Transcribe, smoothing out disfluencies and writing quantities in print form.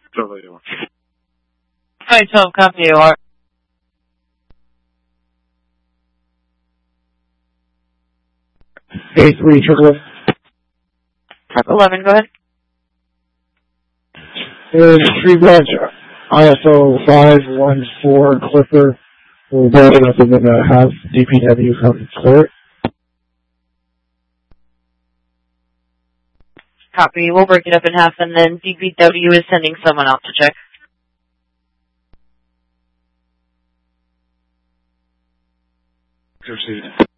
Hi, 12, copy you are. A3 triple. Type 11, go ahead. Tree branch ISO 514 Clipper. We're bad enough to have DPW come clear it. Copy. We'll break it up in half, and then DPW is sending someone out to check. Proceed.